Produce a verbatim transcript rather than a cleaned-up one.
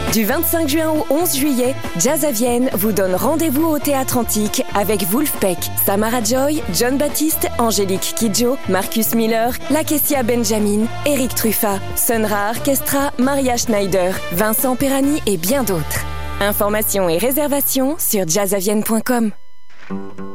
Du vingt-cinq juin au onze juillet, Jazz à Vienne vous donne rendez-vous au Théâtre Antique avec Wolfpack, Samara Joy, John Baptiste, Angélique Kidjo, Marcus Miller, Lakecia Benjamin, Eric Truffat, Sun-Ra Orchestra, Maria Schneider, Vincent Perani et bien d'autres. Informations et réservations sur jazz à vienne point com.